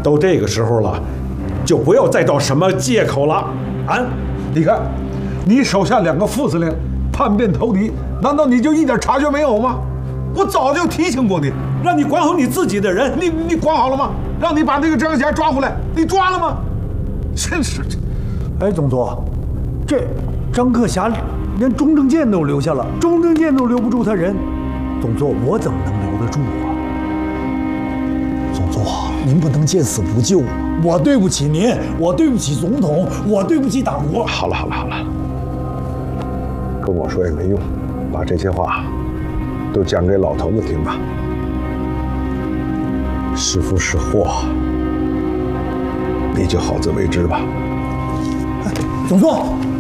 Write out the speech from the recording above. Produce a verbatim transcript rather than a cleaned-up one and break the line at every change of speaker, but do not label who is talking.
都这个时候了，就不要再找什么借口了。啊，
你看，你手下两个副司令叛变投敌，难道你就一点察觉没有吗？我早就提醒过你，让你管好你自己的人，你你管好了吗？让你把那个张霞抓回来，你抓了吗？真是这。
哎，总座，这张克侠连钟正健都留下了，钟正健都留不住他人，总座我怎么能留得住啊？总座，您不能见死不救啊！我对不起您，我对不起总统，我对不起党国。
好了好了好了，跟我说也没用，把这些话都讲给老头子听吧。是福是祸，你就好自为之吧。
总座。